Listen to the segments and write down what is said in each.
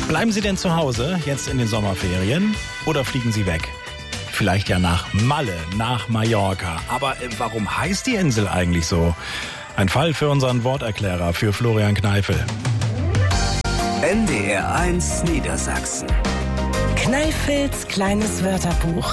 Bleiben Sie denn zu Hause jetzt in den Sommerferien oder fliegen Sie weg? Vielleicht ja nach Malle, nach Mallorca. Aber warum heißt die Insel eigentlich so? Ein Fall für unseren Worterklärer, für Florian Kneifel. NDR 1 Niedersachsen. Kneifels kleines Wörterbuch.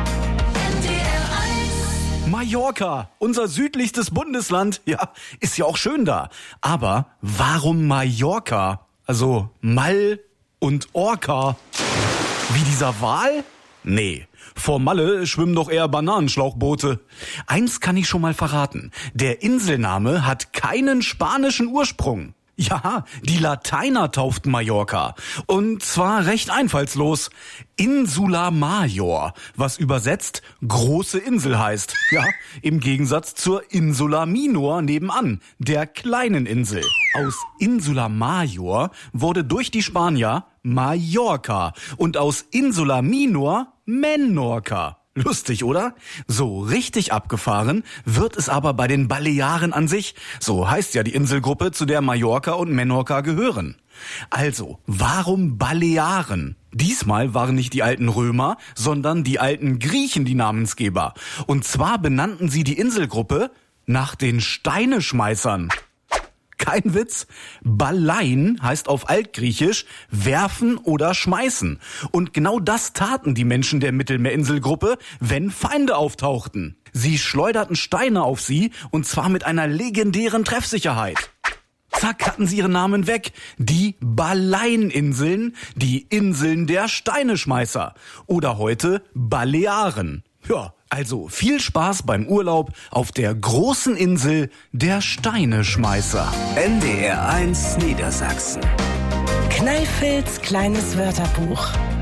Mallorca, unser südlichstes Bundesland. Ja, ist ja auch schön da. Aber warum Mallorca? Also Mal und Orca. Wie dieser Wal? Nee, vor Malle schwimmen doch eher Bananenschlauchboote. Eins kann ich schon mal verraten. Der Inselname hat keinen spanischen Ursprung. Ja, die Lateiner tauften Mallorca. Und zwar recht einfallslos. Insula Major, was übersetzt große Insel heißt. Ja, im Gegensatz zur Insula Minor nebenan, der kleinen Insel. Aus Insula Major wurde durch die Spanier Mallorca und aus Insula Minor Menorca. Lustig, oder? So richtig abgefahren wird es aber bei den Balearen an sich. So heißt ja die Inselgruppe, zu der Mallorca und Menorca gehören. Also, warum Balearen? Diesmal waren nicht die alten Römer, sondern die alten Griechen die Namensgeber. Und zwar benannten sie die Inselgruppe nach den Steineschmeißern. Kein Witz. Balein heißt auf Altgriechisch werfen oder schmeißen. Und genau das taten die Menschen der Mittelmeerinselgruppe, wenn Feinde auftauchten. Sie schleuderten Steine auf sie, und zwar mit einer legendären Treffsicherheit. Zack, hatten sie ihren Namen weg. Die Baleininseln, die Inseln der Steineschmeißer. Oder heute Balearen. Ja, also viel Spaß beim Urlaub auf der großen Insel der Steineschmeißer. NDR 1 Niedersachsen. Kneifels kleines Wörterbuch.